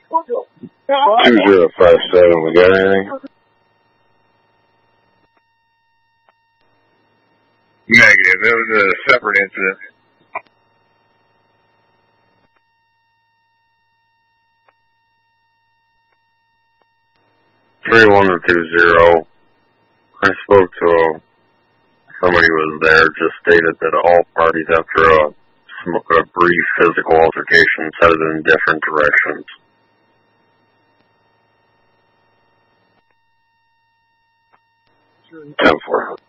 2057, we got anything? Negative, it was a separate incident. (3120). I spoke to somebody who was there, just stated that all parties, after a brief physical altercation, headed in different directions. 10-4.